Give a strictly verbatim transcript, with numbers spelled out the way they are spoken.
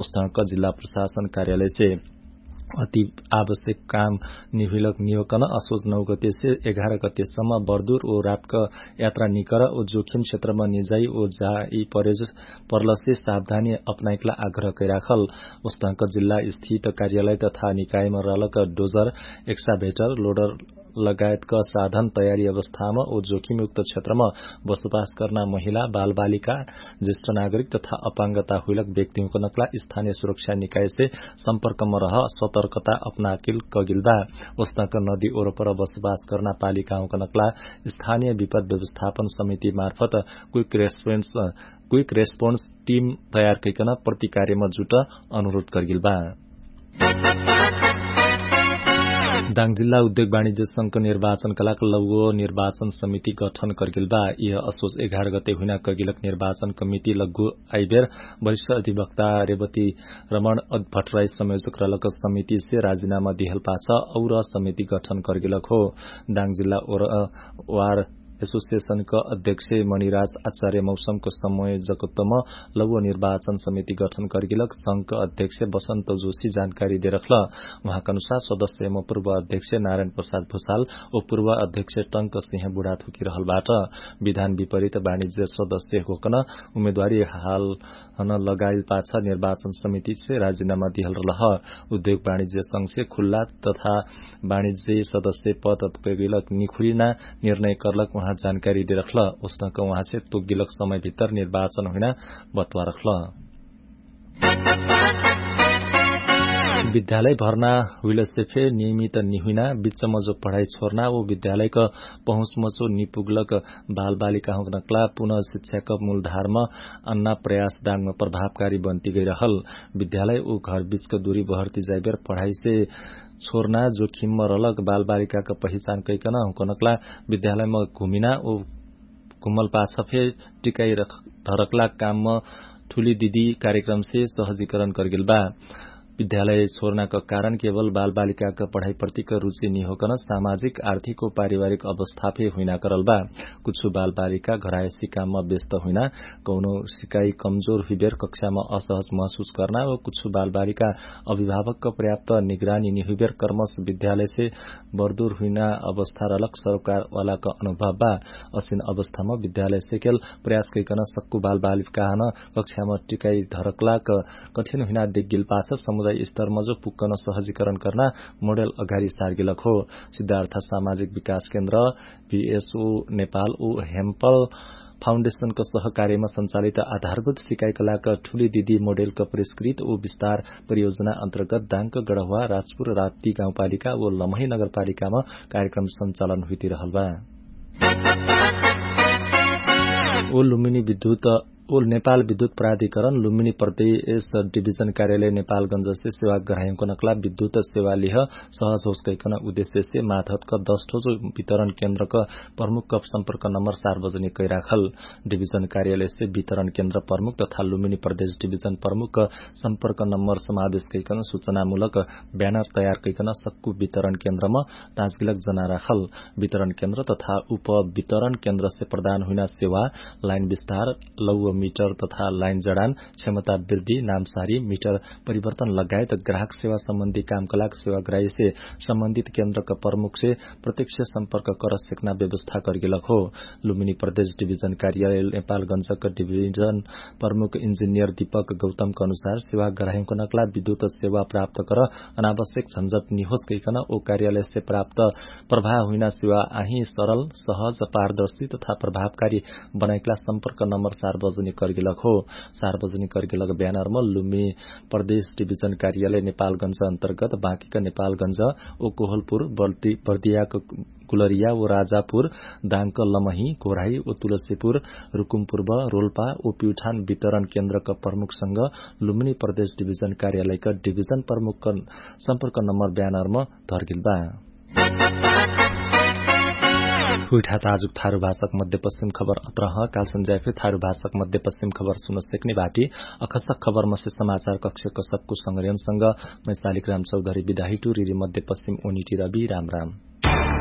उस्तंक जिल्ला प्रशासन कार्यालय से अति आवश्यक काम निभिलक नियोकन असोज नौ गते से एघार गतेसम्म बर्दुर ओ रापक यात्रा निकर ओ जोखिम क्षेत्रमा निजाई ओ जाई परल से सावधानी अपनाइकला आग्रह कैराखल उस्तंक जिल्ला स्थित कार्यालय तथा निकायमा रहलक डोजर एक्साभेटर लोडर लगायतका साधन तयारी अवस्थामा ओ जोखिमयुक्त क्षेत्रमा बसोबास गर्न महिला बाल बालिका ज्येष्ठ नागरिक तथा अपाङ्गता हुइलक व्यक्तिको नक्ला स्थानीय सुरक्षा निकाय से सम्पर्कमा रह सतर्कता अपनाकिल कगिल्बा उस्तंक नदी ओरपर बसोबास गर्न पालिकाको नक्ला स्थानीय विपद व्यवस्थापन समिति मार्फत quick response quick response team तयार कैकन प्रतिकार्यमा जुट अनुरोध करगिल्बा दाङ जिल्ला उद्योग वाणिज्य संघको निर्वाचनका लागि लघु निर्वाचन समिति गठन करगिल्बा यह असोज एघार गते हुना कगिलक निर्वाचन कमिटी लघु आइबेर वरिष्ठ अधिवक्ता रेवती रमण भट्टराई संयोजक रहलक समिति से राजीनामा दिहल पाछ और समिति गठन करगिलक हो दाङ जिल्ला वार एसोसिएशनका अध्यक्ष मणिराज आचार्य मौसमको संयोजकत्वमा लघु निर्वाचन समिति गठन करगिलक संघका अध्यक्ष वसन्त जोशी जानकारी दिरखल उहाँका अनुसार सदस्यमा पूर्व अध्यक्ष नारायण प्रसाद भूषाल ओ पूर्व अध्यक्ष टंक सिंह बुढाथोकी रहलबाट विधान विपरीत वाणिज्य सदस्य होकन उम्मेदवारी हाल लगाइल पाछा निर्वाचन समिति से राजीनामा दिहल रह उद्योग वाणिज्य संघ से खुल्ला तथा वाणिज्य सदस्य पद कैगिलक निखुरिना निर्णय करलक वहाँ जानकारी दिरखल उस्तंक वहाँ से तोगिलक समय भीतर निर्वाचन हुन बतवा रखल विद्यालय भर्ना हुइलसेफे नियमित निहुना बीचमा जो पढ़ाई छोर्ना वो विद्यालयका पहुँचमचो निपुगलक बाल बालिका हुनकला पुनः शिक्षाका मूलधारमा अन्ना प्रयास डाङमा प्रभावकारी बन्ती गइरहल विद्यालय ओ घर बीचको दूरी बहर्ती जाइबेर पढ़ाई से छोर्ना जोखिममा रहलक बाल बालिकाका पहिचान कैकन हुकनकला विद्यालयमा घुमिना ओ घुमल पाछफे टिकाई धरकला काममा ठूली दिदी कार्यक्रम से सहजीकरण करगिलबा विद्यालय छोड़नाका कारण केवल बाल बालिकाका पढ़ाई प्रतिको रुचि निहोकन सामाजिक आर्थिक और पारिवारिक अवस्थापे हुइना करलबा कुछ बाल बालिका घरायसी काममा व्यस्त हुइना कौनो सिकाई कमजोर हुइबेर कक्षामा असहज महसुस करना और कुछ बाल बालिका अभिभावकका पर्याप्त निगरानी निहुबेर कर्मश विद्यालय से बरदूर हुइना अवस्था रलक सरकारवालाका अनुभव बा असिन अवस्थामा विद्यालय सेकेल प्रयास कैकन सक्कु बाल बालिका कक्षामा टिकाई धरकलाक कठिन हुइना देखगिल पाछ स्तरमा जो पुक्कन सहजीकरण करना मोडेल अगाडि सार्गिलक हो सिद्धार्थ सामाजिक विकास केन्द्र पीएसओ नेपाल ओ हेम्पल फाउन्डेशनको सहकार्यमा सञ्चालित आधारभूत सिकाइका लागि ठूली दिदी मोडेलको पुरस्कृत ओ विस्तार परियोजना अन्तर्गत दाङको गढवा राजपुर राप्ती गाउँपालिका ओ लमही नगरपालिकामा कार्यक्रम सञ्चालन हुइरहल बा ओ लुम्बिनी विद्युत ओ नेपाल विद्युत प्राधिकरण लुम्बिनी प्रदेश डिभिजन कार्यालय नेपालगंज से सेवा ग्राहकों नकला विद्युत सेवा लिह सहज होस कैकन उद्देश्य से माथत का दस ठोस वितरण केन्द्र का प्रमुख का संपर्क नंबर सार्वजनिक कैराखल डिभिजन कार्यालय से वितरण केन्द्र प्रमुख तथा लुम्बिनी प्रदेश डिभिजन प्रमुख का संपर्क नंबर समावेश कैकन सूचनामूलक ब्यानर तयार कैकन सक्कु वितरण केन्द्र में टाँचगिलक जना राखल वितरण केन्द्र तथा उप वितरण केन्द्र से प्रदान हुइना सेवा लाइन विस्तार लौ मीटर तथा लाइन जडान क्षमता वृद्धि नामसारी मीटर परिवर्तन लगायत ग्राहक सेवा सम्बन्धी कामकलाक सेवाग्राही से सम्बन्धित केन्द्र का प्रमुख से प्रत्यक्ष संपर्क कर सेक्ना व्यवस्था करगिलक हो लुम्बिनी प्रदेश डिभिजन कार्यालय नेपालगंज का डिभिजन प्रमुख इंजीनियर दीपक गौतम के अनुसार सेवाग्राहीको नकला विद्युत सेवा प्राप्त कर अनावश्यक झंझट निहोस कैकन ओ कार्यालय से प्राप्त प्रभाव हुइना सेवा आही सरल सहज पारदर्शी तथा प्रभावकारी बनाइकला संपर्क नम्बर सार्वजनिक करगिलक हो सार्वजनिक करगिलक ब्यानरमा लुम्बिनी प्रदेश डिभिजन कार्यालय नेपालगंज अन्तर्गत बाँकीका नेपालगंज ओ कोहलपुर बर्दियाको गुलरिया ओ राजापुर दाङको लमही घोराई ओ तुलसीपुर रुकुम पूर्व रोल्पा ओ प्युठान वितरण केन्द्रका प्रमुखसँग लुम्बिनी प्रदेश डिभिजन कार्यालयका डिभिजन प्रमुखको सम्पर्क नम्बर ब्यानरमा धर्गिल्बा हुइठा ताजुक थारू भाषक मध्यपश्चिम खबर अत्रह काल संजयफे थारू भाषक मध्यपश्चिम खबर सुन सेक्ने बाटी अखसक खबर मसे समाचार कक्ष कसबको संग्रहणसँग मै शालिग्राम चौधरी विदाहिटु रिरी मध्यपश्चिम ओनिटी रवि राम राम